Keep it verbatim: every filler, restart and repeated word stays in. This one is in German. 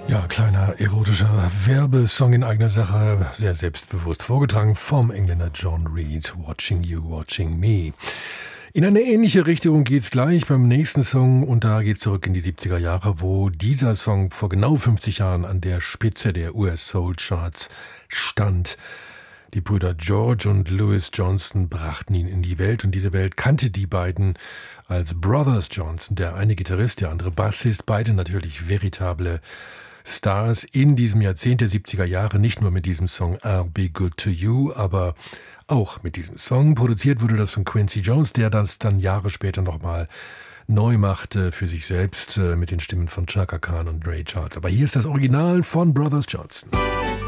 Ja, kleiner erotischer Werbesong in eigener Sache, sehr selbstbewusst vorgetragen vom Engländer John Reid, Watching You, Watching Me. In eine ähnliche Richtung geht's gleich beim nächsten Song und da geht's zurück in die siebziger Jahre, wo dieser Song vor genau fünfzig Jahren an der Spitze der U S Soul Charts stand. Die Brüder George und Louis Johnston brachten ihn in die Welt und diese Welt kannte die beiden als Brothers Johnson, der eine Gitarrist, der andere Bassist, beide natürlich veritable Stars in diesem Jahrzehnt der siebziger Jahre, nicht nur mit diesem Song I'll Be Good to You, aber auch mit diesem Song. Produziert wurde das von Quincy Jones, der das dann Jahre später nochmal neu machte für sich selbst mit den Stimmen von Chaka Khan und Ray Charles. Aber hier ist das Original von Brothers Johnson.